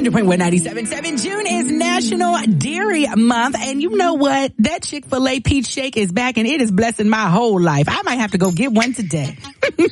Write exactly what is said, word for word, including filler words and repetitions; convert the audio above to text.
hundred point one ninety-seven point seven. June is National Dairy Month, and you know what? That Chick-fil-A peach shake is back, and it is blessing my whole life. I might have to go get one today.